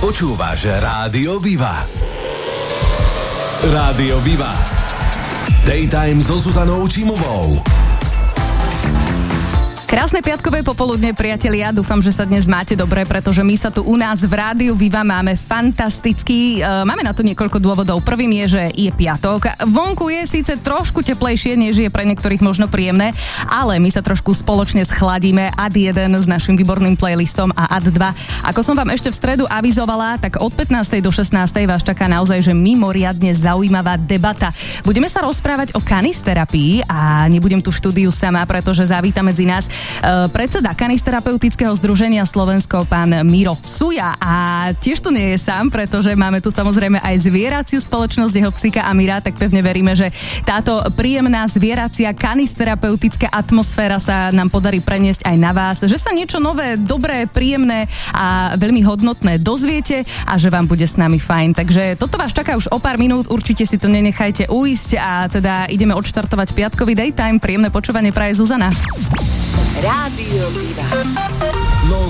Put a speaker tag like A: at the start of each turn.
A: Počúvaš Rádio Viva. Rádio Viva. Daytime so Zuzanou Čímovou.
B: Krásne piatkové popoludne, priatelia. Dúfam, že sa dnes máte dobre, pretože my sa tu u nás v Rádiu Viva máme fantastický. Máme na to niekoľko dôvodov. Prvým je, že je piatok. Vonku je síce trošku teplejšie, než je pre niektorých možno príjemné, ale my sa trošku spoločne schladíme. Ad 1 s našim výborným playlistom a Ad 2. Ako som vám ešte v stredu avizovala, tak od 15. do 16. vás čaká naozaj, že mimoriadne zaujímavá debata. Budeme sa rozprávať o kanisterapii a nebudem tu v štúdiu sama, pretože zavíta medzi nás predseda Kanisterapeutického združenia Slovensko, pán Miro Suja. A tiež tu nie je sám, pretože máme tu samozrejme aj zvieraciu spoločnosť, jeho psíka Amira, tak pevne veríme, že táto príjemná zvieracia kanisterapeutická atmosféra sa nám podarí preniesť aj na vás, že sa niečo nové, dobré, príjemné a veľmi hodnotné dozviete a že vám bude s nami fajn. Takže toto vás čaká už o pár minút, určite si to nenechajte ujsť a teda ideme odštartovať piatkový daytime. Príjemné počúvanie praje Zuzana.
A: Rádio Viva.